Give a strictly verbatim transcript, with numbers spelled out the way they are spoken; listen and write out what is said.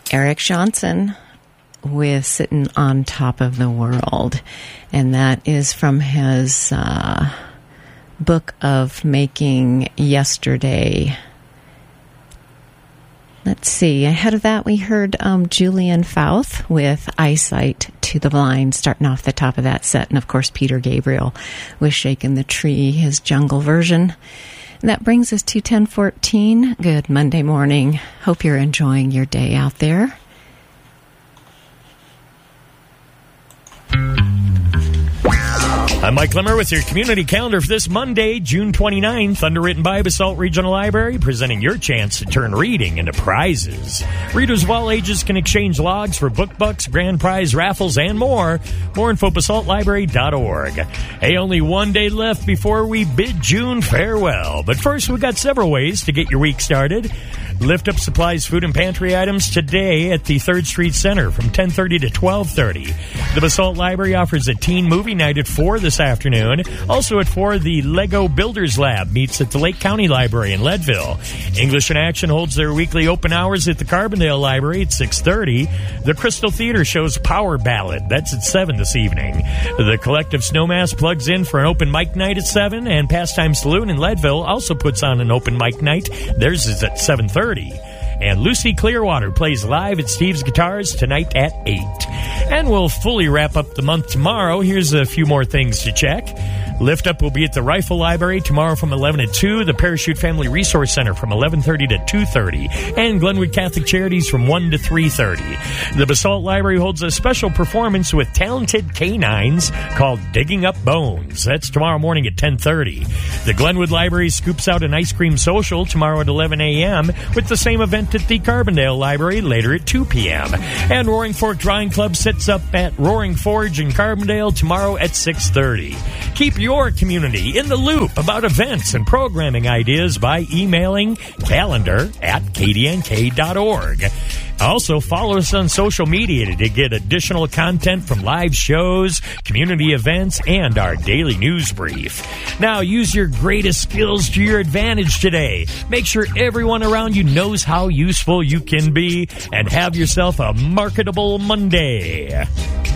Eric Johnson with Sitting on Top of the World. And that is from his uh, book of Making Yesterday. Let's see. Ahead of that, we heard um, Julian Fouth with Eyesight to the Blind, starting off the top of that set. And, of course, Peter Gabriel with Shakin' the Tree, his jungle version. And that brings us to ten fourteen. Good Monday morning. Hope you're enjoying your day out there. I'm Mike Limmer with your community calendar for this Monday, June twenty-ninth, underwritten by Basalt Regional Library, presenting your chance to turn reading into prizes. Readers of all ages can exchange logs for book bucks, grand prize raffles, and more. More info, basalt library dot org. Hey, only one day left before we bid June farewell. But first, we've got several ways to get your week started. Lift Up Supplies food and pantry items today at the third Street Center from ten thirty to twelve thirty. The Basalt Library offers a teen movie night at four this afternoon. Also at four, the Lego Builders Lab meets at the Lake County Library in Leadville. English in Action holds their weekly open hours at the Carbondale Library at six thirty. The Crystal Theater shows Power Ballad. That's at seven this evening. The Collective Snowmass plugs in for an open mic night at seven, and Pastime Saloon in Leadville also puts on an open mic night. Theirs is at seven thirty. And Lucy Clearwater plays live at Steve's Guitars tonight at eight. And we'll fully wrap up the month tomorrow. Here's a few more things to check. Lift Up will be at the Rifle Library tomorrow from eleven to two, the Parachute Family Resource Center from eleven thirty to two thirty, and Glenwood Catholic Charities from one to three thirty. The Basalt Library holds a special performance with talented canines called Digging Up Bones. That's tomorrow morning at ten thirty. The Glenwood Library scoops out an ice cream social tomorrow at eleven a.m. with the same event at the Carbondale Library later at two p.m. And Roaring Fork Drawing Club sets up at Roaring Forge in Carbondale tomorrow at six thirty. Keep your community in the loop about events and programming ideas by emailing calendar at k d n k dot org. Also, follow us on social media to get additional content from live shows, community events, and our daily news brief. Now, use your greatest skills to your advantage today. Make sure everyone around you knows how useful you can be, and have yourself a marketable Monday.